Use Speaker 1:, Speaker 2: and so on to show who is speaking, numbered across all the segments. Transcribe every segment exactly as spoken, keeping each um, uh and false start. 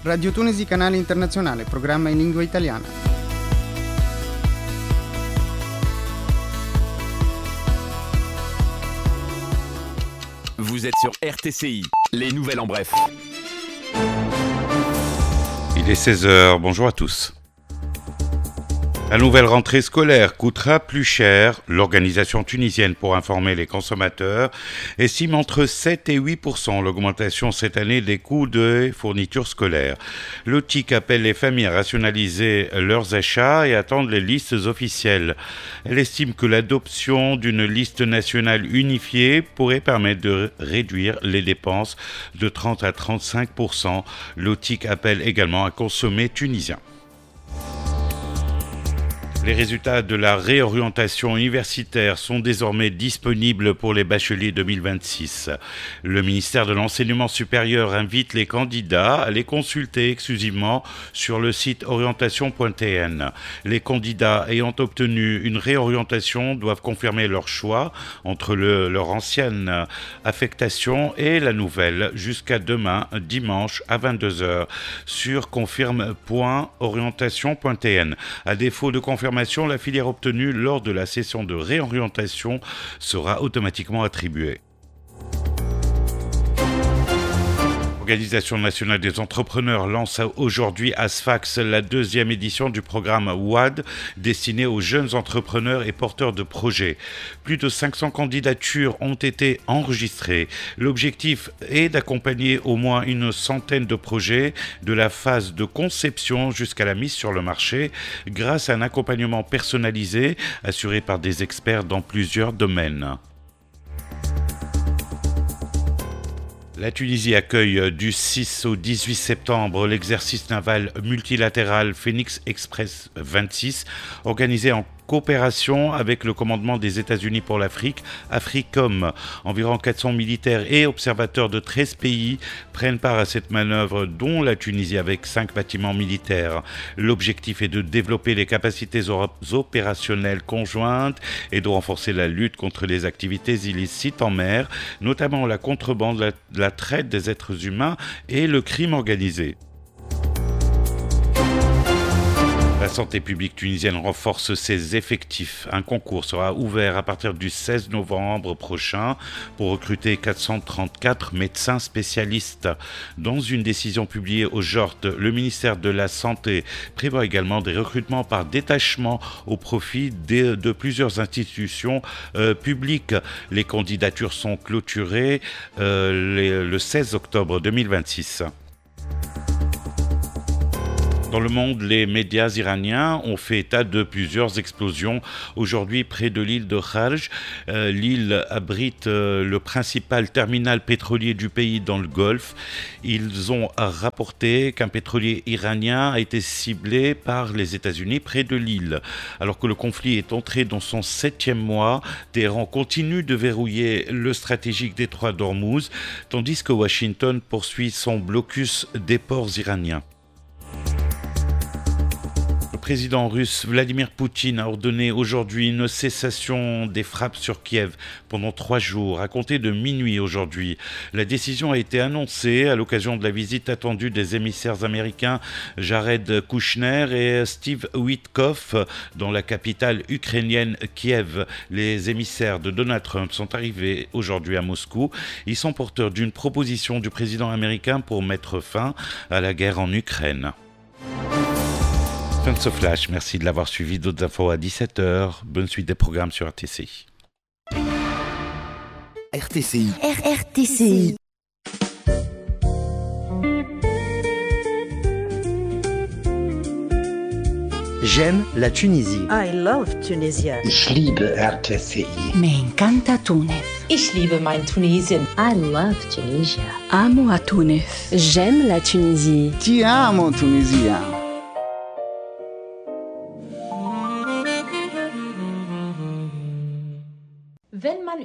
Speaker 1: Radio Tunisi Canale Internazionale, programma in lingua italiana.
Speaker 2: Vous êtes sur R T C I, les nouvelles en bref.
Speaker 3: Il est seize heures, bonjour à tous. La nouvelle rentrée scolaire coûtera plus cher. L'organisation tunisienne pour informer les consommateurs estime entre sept et huit pour cent l'augmentation cette année des coûts des fournitures scolaires. L'O T I C appelle les familles à rationaliser leurs achats et attendre les listes officielles. Elle estime que l'adoption d'une liste nationale unifiée pourrait permettre de réduire les dépenses de trente à trente-cinq pour cent. L'O T I C appelle également à consommer tunisien. Les résultats de la réorientation universitaire sont désormais disponibles pour les bacheliers deux mille vingt-six. Le ministère de l'Enseignement supérieur invite les candidats à les consulter exclusivement sur le site orientation point t n. Les candidats ayant obtenu une réorientation doivent confirmer leur choix entre le, leur ancienne affectation et la nouvelle jusqu'à demain, dimanche à vingt-deux heures sur confirme point orientation point t n. À défaut de confirmation, la filière obtenue lors de la session de réorientation sera automatiquement attribuée. L'Organisation nationale des entrepreneurs lance aujourd'hui à Sfax la deuxième édition du programme W A D destiné aux jeunes entrepreneurs et porteurs de projets. Plus de cinq cents candidatures ont été enregistrées. L'objectif est d'accompagner au moins une centaine de projets de la phase de conception jusqu'à la mise sur le marché grâce à un accompagnement personnalisé assuré par des experts dans plusieurs domaines. La Tunisie accueille du six au dix-huit septembre l'exercice naval multilatéral Phoenix Express vingt-six, organisé en coopération avec le commandement des États-Unis pour l'Afrique, AFRICOM. Environ quatre cents militaires et observateurs de treize pays prennent part à cette manœuvre, dont la Tunisie avec cinq bâtiments militaires. L'objectif est de développer les capacités opérationnelles conjointes et de renforcer la lutte contre les activités illicites en mer, notamment la contrebande, la, la traite des êtres humains et le crime organisé. La santé publique tunisienne renforce ses effectifs. Un concours sera ouvert à partir du seize novembre prochain pour recruter quatre cent trente-quatre médecins spécialistes. Dans une décision publiée au J O R T, le ministère de la Santé prévoit également des recrutements par détachement au profit de, de plusieurs institutions euh, publiques. Les candidatures sont clôturées euh, les, le seize octobre deux mille vingt-six. Dans le monde, les médias iraniens ont fait état de plusieurs explosions aujourd'hui près de l'île de Kharj. Euh, l'île abrite euh, le principal terminal pétrolier du pays dans le Golfe. Ils ont rapporté qu'un pétrolier iranien a été ciblé par les États-Unis près de l'île. Alors que le conflit est entré dans son septième mois, Téhéran continue de verrouiller le stratégique détroit d'Ormuz, tandis que Washington poursuit son blocus des ports iraniens. Le président russe Vladimir Poutine a ordonné aujourd'hui une cessation des frappes sur Kiev pendant trois jours, à compter de minuit aujourd'hui. La décision a été annoncée à l'occasion de la visite attendue des émissaires américains Jared Kushner et Steve Witkoff dans la capitale ukrainienne Kiev. Les émissaires de Donald Trump sont arrivés aujourd'hui à Moscou. Ils sont porteurs d'une proposition du président américain pour mettre fin à la guerre en Ukraine. Fin de ce flash, merci de l'avoir suivi. D'autres infos à dix-sept heures. Bonne suite des programmes sur R T C I.
Speaker 4: R T C I.
Speaker 5: R R T C I.
Speaker 4: J'aime la Tunisie.
Speaker 6: I love Tunisia.
Speaker 7: Ich liebe R T C I.
Speaker 5: Me encanta Tunis.
Speaker 6: Ich liebe mein Tunesien.
Speaker 8: I love Tunisia.
Speaker 5: Amo a Tunis.
Speaker 8: J'aime la Tunisie.
Speaker 1: Ti amo, Tunisia.
Speaker 9: Wenn man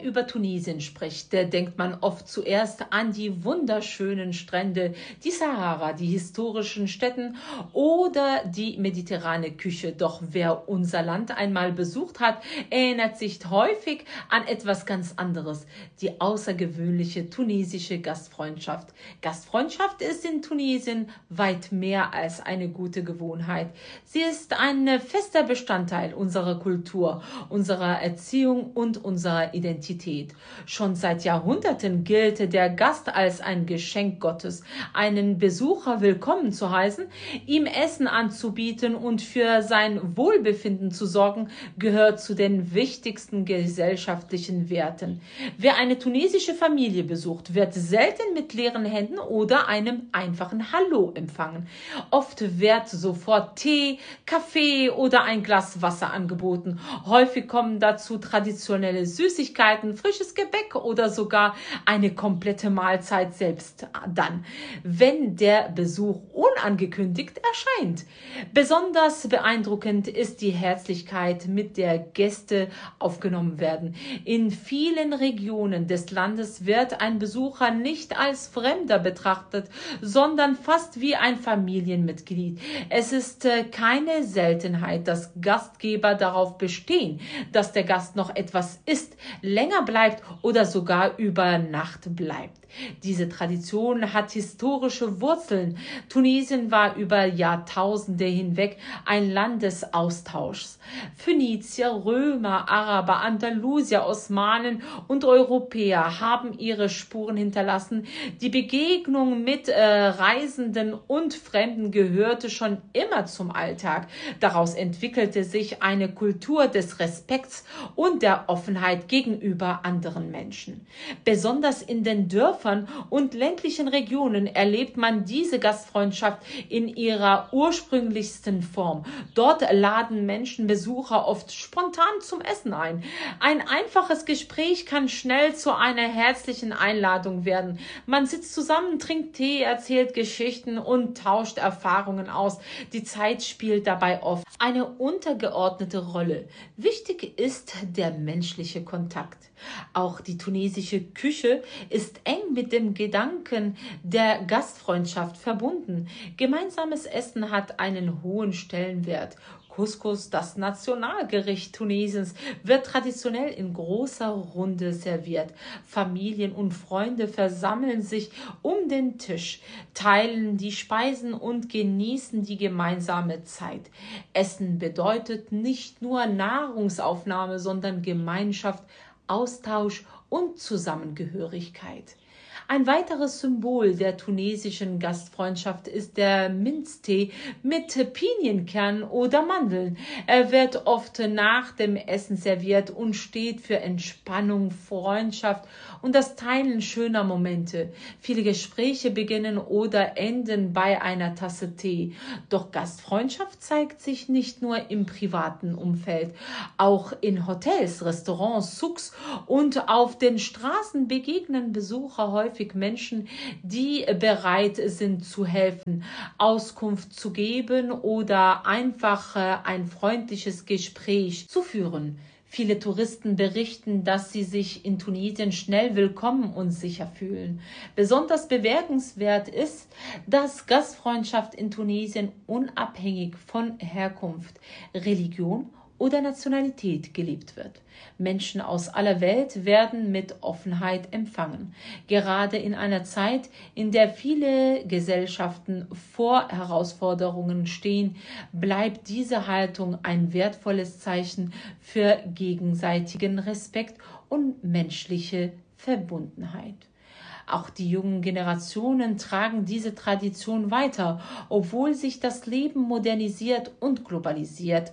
Speaker 6: über Tunesien spricht, denkt man oft zuerst an die wunderschönen Strände, die Sahara, die historischen Städten oder die mediterrane Küche. Doch wer unser Land einmal besucht hat, erinnert sich häufig an etwas ganz anderes, die außergewöhnliche tunesische Gastfreundschaft. Gastfreundschaft ist in Tunesien weit mehr als eine gute Gewohnheit. Sie ist ein fester Bestandteil unserer Kultur, unserer Erziehung und unserer Identität. Schon seit Jahrhunderten gilt der Gast als ein Geschenk Gottes. Einen Besucher willkommen zu heißen, ihm Essen anzubieten und für sein Wohlbefinden zu sorgen, gehört zu den wichtigsten gesellschaftlichen Werten. Wer eine tunesische Familie besucht, wird selten mit leeren Händen oder einem einfachen Hallo empfangen. Oft wird sofort Tee, Kaffee oder ein Glas Wasser angeboten. Häufig kommen dazu traditionelle Süßigkeiten, frisches Gebäck oder sogar eine komplette Mahlzeit selbst dann, wenn der Besuch unangekündigt erscheint. Besonders beeindruckend ist die Herzlichkeit, mit der Gäste aufgenommen werden. In vielen Regionen des Landes wird ein Besucher nicht als Fremder betrachtet, sondern fast wie ein Familienmitglied. Es ist äh, keine Seltenheit, dass Gastgeber darauf bestehen, dass der Gast noch etwas isst, länger bleibt oder sogar über Nacht bleibt. Diese Tradition hat historische Wurzeln. Tunesien war über Jahrtausende hinweg ein Land des Austauschs. Phönizier, Römer, Araber, Andalusier, Osmanen und Europäer haben ihre Spuren hinterlassen. Die Begegnung mit äh, Reisenden und Fremden gehörte schon immer zum Alltag. Daraus entwickelte sich eine Kultur des Respekts und der Offenheit gegenüber anderen Menschen. Besonders in den Dörfern und ländlichen Regionen erlebt man diese Gastfreundschaft in ihrer ursprünglichsten Form. Dort laden Menschen Besucher oft spontan zum Essen ein. Ein einfaches Gespräch kann schnell zu einer herzlichen Einladung werden. Man sitzt zusammen, trinkt Tee, erzählt Geschichten und tauscht Erfahrungen aus. Die Zeit spielt dabei oft eine untergeordnete Rolle. Wichtig ist der menschliche Kontakt. Auch die tunesische Küche ist eng mit dem Gedanken der Gastfreundschaft verbunden. Gemeinsames Essen hat einen hohen Stellenwert. Couscous, das Nationalgericht Tunesiens, wird traditionell in großer Runde serviert. Familien und Freunde versammeln sich um den Tisch, teilen die Speisen und genießen die gemeinsame Zeit. Essen bedeutet nicht nur Nahrungsaufnahme, sondern Gemeinschaft, Austausch und Zusammengehörigkeit. Ein weiteres Symbol der tunesischen Gastfreundschaft ist der Minztee mit Pinienkernen oder Mandeln. Er wird oft nach dem Essen serviert und steht für Entspannung, Freundschaft und das Teilen schöner Momente. Viele Gespräche beginnen oder enden bei einer Tasse Tee. Doch Gastfreundschaft zeigt sich nicht nur im privaten Umfeld. Auch in Hotels, Restaurants, Souks und auf den Straßen begegnen Besucher häufig Menschen, die bereit sind zu helfen, Auskunft zu geben oder einfach ein freundliches Gespräch zu führen. Viele Touristen berichten, dass sie sich in Tunesien schnell willkommen und sicher fühlen. Besonders bemerkenswert ist, dass Gastfreundschaft in Tunesien unabhängig von Herkunft, Religion oder Nationalität gelebt wird. Menschen aus aller Welt werden mit Offenheit empfangen. Gerade in einer Zeit, in der viele Gesellschaften vor Herausforderungen stehen, bleibt diese Haltung ein wertvolles Zeichen für gegenseitigen Respekt und menschliche Verbundenheit. Auch die jungen Generationen tragen diese Tradition weiter, obwohl sich das Leben modernisiert und globalisiert.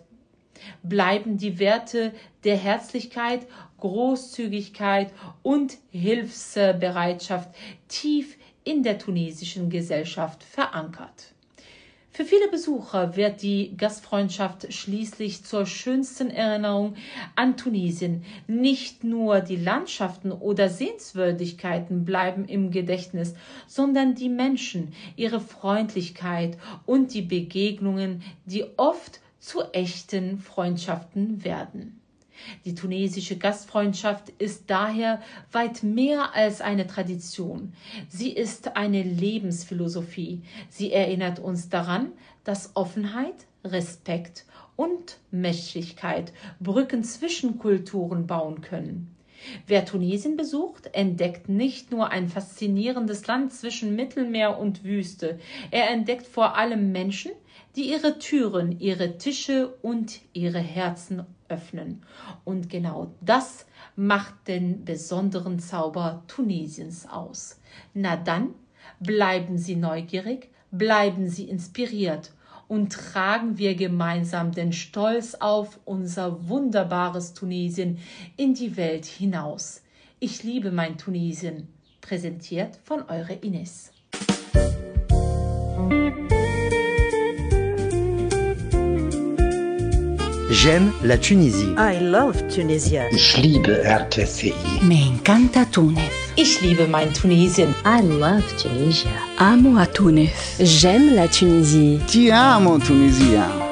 Speaker 6: Bleiben die Werte der Herzlichkeit, Großzügigkeit und Hilfsbereitschaft tief in der tunesischen Gesellschaft verankert. Für viele Besucher wird die Gastfreundschaft schließlich zur schönsten Erinnerung an Tunesien. Nicht nur die Landschaften oder Sehenswürdigkeiten bleiben im Gedächtnis, sondern die Menschen, ihre Freundlichkeit und die Begegnungen, die oft zu echten Freundschaften werden. Die tunesische Gastfreundschaft ist daher weit mehr als eine Tradition. Sie ist eine Lebensphilosophie. Sie erinnert uns daran, dass Offenheit, Respekt und Menschlichkeit Brücken zwischen Kulturen bauen können. Wer Tunesien besucht, entdeckt nicht nur ein faszinierendes Land zwischen Mittelmeer und Wüste. Er entdeckt vor allem Menschen, die ihre Türen, ihre Tische und ihre Herzen öffnen. Und genau das macht den besonderen Zauber Tunesiens aus. Na dann, bleiben Sie neugierig, bleiben Sie inspiriert und tragen wir gemeinsam den Stolz auf unser wunderbares Tunesien in die Welt hinaus. Ich liebe mein Tunesien, präsentiert von eurer Ines.
Speaker 4: J'aime la Tunisie.
Speaker 9: I love Tunisia.
Speaker 7: Ich liebe R T C I.
Speaker 5: Me encanta Túnez.
Speaker 6: Ich liebe mein Tunesien.
Speaker 8: I love Tunisia.
Speaker 5: Amo a Túnez.
Speaker 8: J'aime la Tunisie.
Speaker 1: Ti amo Tunisia.